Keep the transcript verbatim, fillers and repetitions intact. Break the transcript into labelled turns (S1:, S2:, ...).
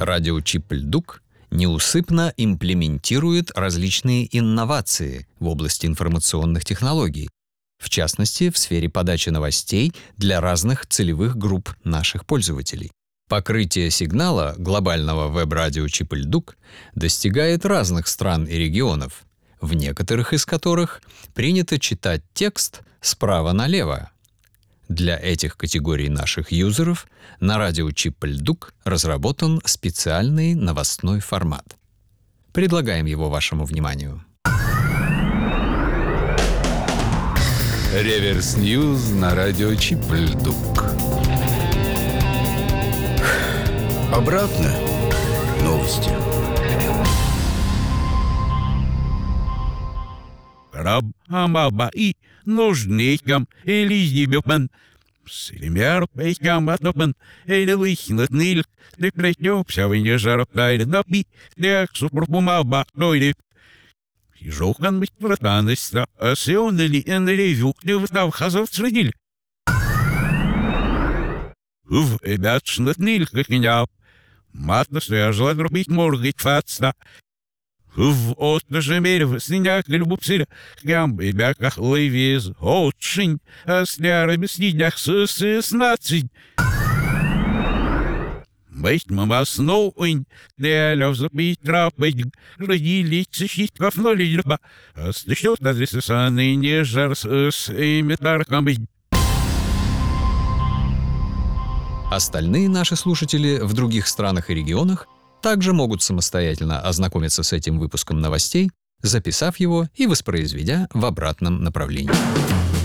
S1: Радио Чип-Льдук неусыпно имплементирует различные инновации в области информационных технологий, в частности, в сфере подачи новостей для разных целевых групп наших пользователей. Покрытие сигнала глобального веб-радио Чип-Льдук достигает разных стран и регионов, в некоторых из которых принято читать текст справа налево. Для этих категорий наших юзеров на радио Чип-Льдук разработан специальный новостной формат. Предлагаем его вашему вниманию.
S2: Реверс Ньюз на радио Чип-Льдук.
S3: Обратно новости.
S4: Раб-амаба-и нужнейкам элизибюпан. Селемяр пейкам атопан элилыхнатниль. Ты плетёпся в не жароптай напи. Дяк супрпумаба дойдеп. Жохан быть братаныста, а сеонели энревюк не встав хазов средиль. В эбят шнатниль как меня. Матно свяжла дробить моргать фатста. В отнажемер в синяк любупсиля, гам и бяках лайвез, отшинь, а с лярами снидях сыснадцать. Быть мама сноуинь, не лев забить трапыть, родили цищить кафнули льба, а слышал на зисаны не жар с имитарком быть.
S1: Остальные наши слушатели в других странах и регионах также могут самостоятельно ознакомиться с этим выпуском новостей, записав его и воспроизведя в обратном направлении.